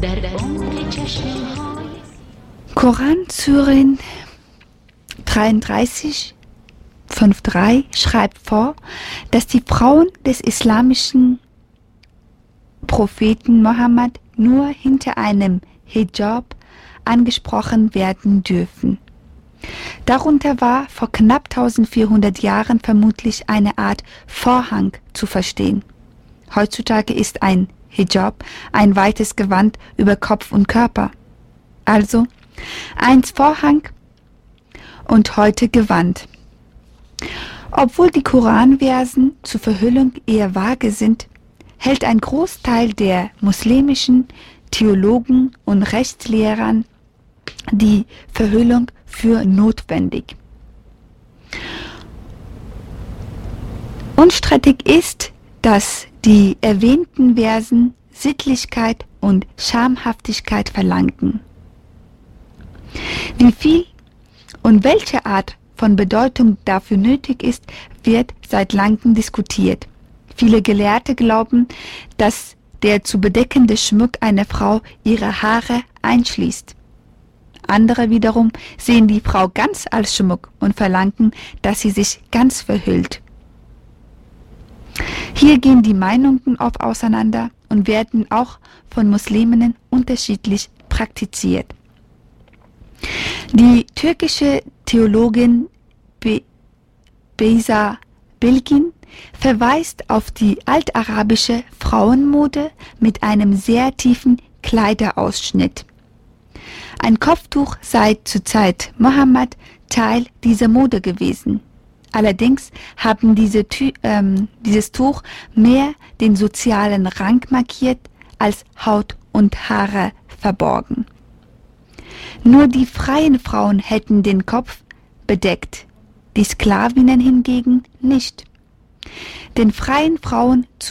Koran Surin 33, 5.3 schreibt vor, dass die Frauen des islamischen Propheten Mohammed nur hinter einem Hijab angesprochen werden dürfen. Darunter war vor knapp 1400 Jahren vermutlich eine Art Vorhang zu verstehen. Heutzutage ist ein Hijab ein weites Gewand über Kopf und Körper. Also einst Vorhang und heute Gewand. Obwohl die Koranversen zur Verhüllung eher vage sind, hält ein Großteil der muslimischen Theologen und Rechtslehrern die Verhüllung für notwendig. Unstrittig ist, dass die erwähnten Versen Sittlichkeit und Schamhaftigkeit verlangten. Wie viel und welche Art von Bedeutung dafür nötig ist, wird seit langem diskutiert. Viele Gelehrte glauben, dass der zu bedeckende Schmuck einer Frau ihre Haare einschließt. Andere wiederum sehen die Frau ganz als Schmuck und verlangen, dass sie sich ganz verhüllt. Hier gehen die Meinungen oft auseinander und werden auch von Musliminnen unterschiedlich praktiziert. Die türkische Theologin Beyza Bilgin verweist auf die altarabische Frauenmode mit einem sehr tiefen Kleiderausschnitt. Ein Kopftuch sei zur Zeit Mohammed Teil dieser Mode gewesen. Allerdings haben dieses Tuch mehr den sozialen Rang markiert als Haut und Haare verborgen. Nur die freien Frauen hätten den Kopf bedeckt, die Sklavinnen hingegen nicht. Den freien Frauen